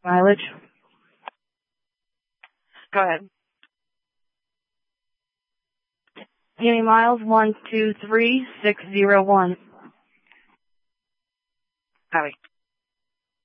Mileage? Go ahead. Give me miles 123601. Copy.